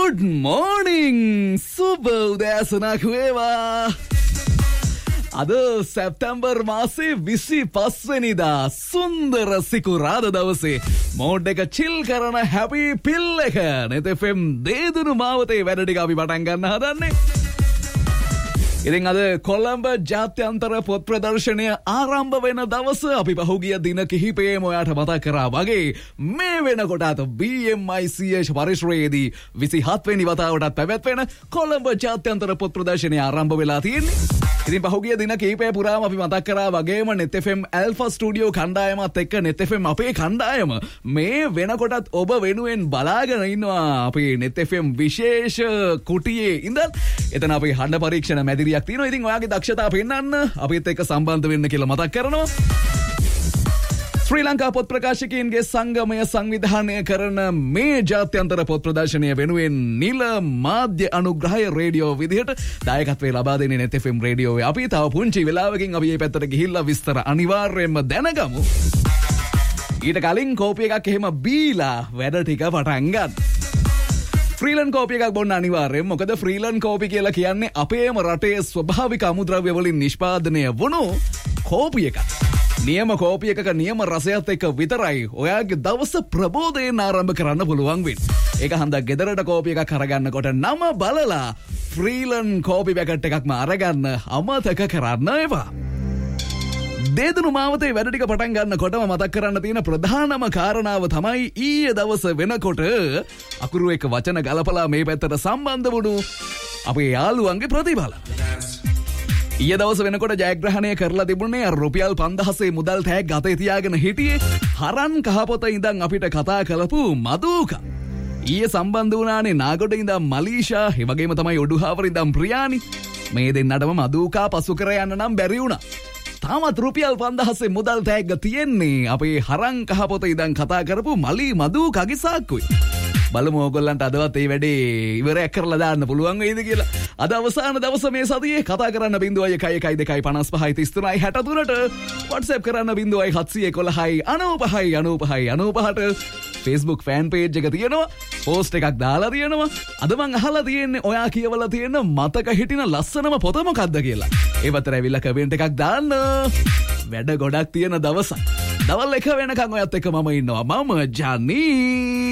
Good morning සුබ උදෑසනක් වේවා. අද සැප්තැම්බර් මාසේ 25 වෙනිදා සුන්දර සිකුරාදා දවසේ මෝඩ් එක චිල් කරන හැපි පිල් එක net FM දේදුණු මාවතේ වැඩ ටික අපි පටන් ගන්න හදන්නේ. ඉතින් අද කොළඹ ජාත්‍යන්තර පොත් ප්‍රදර්ශනය ආරම්භ වෙන දවස අපි පහුගිය දින කිහිපයේම ඔයාට මතක් කරා වගේ මේ වෙනකොටත් BMICH පරිශ්‍රයේදී 27 වෙනි වතාවටත් පැවැත්වෙන කොළඹ ජාත්‍යන්තර පොත් ප්‍රදර්ශනය ආරම්භ වෙලා තියෙන්නේ. ඉතින් පහුගිය දින කිහිපය පුරාම අපි මතක් කරා වගේම net FM Alpha Studio කණ්ඩායමත් එක්ක net FM අපේ කණ්ඩායම මේ වෙනකොටත් ඔබ වෙනුවෙන් බලාගෙන ඉන්නවා අපේ net FM විශේෂ කුටියේ ඉඳන්. එතන අපි හඬ පරීක්ෂණ මැදිරිය තියෙනවා. ඉතින් ඔයාගේ දක්ෂතාව පෙන්වන්න අපිත් එක්ක සම්බන්ධ වෙන්න කියලා මතක් කරනවා. ශ්‍රී ලංකා පොත් ප්‍රකාශකයන්ගේ සංගමය සංවිධානය කරන මේ ජාත්‍යන්තර පොත් ප්‍රදර්ශනය වෙනුවෙන් නිල මාධ්‍ය අනුග්‍රහය රේඩියෝ විදිහට දායකත්වයේ ලබා දෙන්නේ net FM රේඩියෝවේ. අපි තව පුංචි වෙලාවකින් අපි මේ පැත්තට ගිහිල්ලා විස්තර අනිවාර්යයෙන්ම දැනගමු. ඊට කලින් කෝපි එකක් එහෙම බීලා වැඩ ටික පටන් ගන්න. ෆ්‍රීලන් කෝපි එකක් බොන්න අනිවාර්යයෙන්. මොකද ෆ්‍රීලන් කෝපි කියලා කියන්නේ අපේම රටේ ස්වභාවික අමුද්‍රව්‍ය වලින් නිෂ්පාදනය වුණු කෝපි එකක්. නියම කෝපි එකක නියම රසයත් එක්ක විතරයි ඔයාගේ දවස ප්‍රබෝධයෙන් ආරම්භ කරන්න පුළුවන් වෙන්නේ. ඒක හන්දා ගෙදරට කෝපි එකක් අරගන්නකොට නම බලලා ෆ්‍රීලන් කෝපි පැකට් එකක්ම අරගන්න අමතක කරන්න එපා. දේදුණු මාවතේ වැඩ ටික පටන් ගන්නකොටම මතක් කරන්න තියෙන ප්‍රධානම කාරණාව තමයි ඊයේ දවස වෙනකොට අකුරු එක වචන ගලපලා මේ පැත්තට සම්බන්ධ වුණු අපේ යාළුවන්ගේ ප්‍රතිඵල. ඊයේ දවස වෙනකොට ජයග්‍රහණය කරලා තිබුණේ රුපියල් 5000 මුදල් තෑග්ග අතේ තියාගෙන හිටියේ හරන් කහපොත ඉඳන් අපිට කතා කරපු මදුකා. ඊයේ සම්බන්ධ වුණානේ නාගොඩ ඉඳන් මලීෂා, ඒ වගේම තමයි ඔඩුහාවර ඉඳන් ප්‍රියානි. මේ දෙන්නටම මදුකා පසු කර යන්න නම් බැරි වුණා. තාමත් රුපියල් 5000 මුදල් තෑග්ග තියෙන්නේ අපේ හරන් කහපොත ඉඳන් කතා කරපු මලී මදුකාගේ සාක්කුවේ. බලමු ඕගොල්ලන්ට අදවත් මේ වැඩේ ඉවරයක් කරලා දාන්න පුළුවන් වෙයිද කියලා. අද අවසාන දවස මේ සතියේ කතා කරන්න 0112236363ට WhatsApp කරන්න 0711959595ට Facebook fan page එක තියෙනවා. post එකක් දාලා තියෙනවා. අද මං අහලා තියෙන්නේ ඔයා කියවලා තියෙන මතක හිටින ලස්සනම පොත මොකක්ද කියලා. ඒ වතර ඇවිල්ලා කමෙන්ට් එකක් දාන්න. වැඩ ගොඩක් තියෙන දවසක්. දවල් 1 වෙනකන් ඔයත් එක්ක මම ඉන්නවා. මම ජනී.